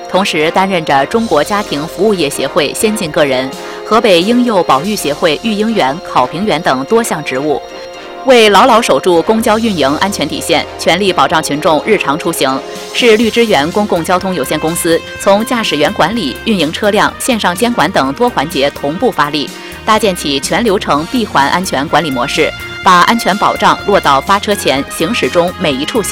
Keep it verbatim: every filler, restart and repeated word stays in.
同时担任着中国家庭服务业协会先进个人、河北婴幼保育协会育婴员、考评员等多项职务。为牢牢守住公交运营安全底线，全力保障群众日常出行，是绿之源公共交通有限公司从驾驶员管理、运营车辆、线上监管等多环节同步发力，搭建起全流程闭环安全管理模式，把安全保障落到发车前、行驶中每一处。